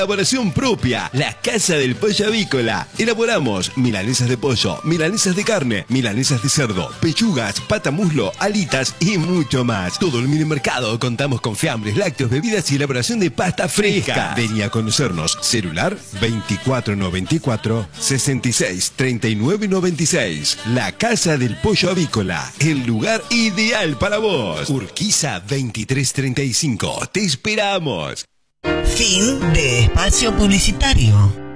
Elaboración propia, la Casa del Pollo Avícola. Elaboramos milanesas de pollo, milanesas de carne, milanesas de cerdo, pechugas, pata muslo, alitas y mucho más. Todo el mini mercado. Contamos con fiambres, lácteos, bebidas y elaboración de pasta fresca. Vení a conocernos. Celular 2494 66 39 96. La Casa del Pollo Avícola. El lugar ideal para vos. Urquiza 2335. Te esperamos. Fin de espacio publicitario.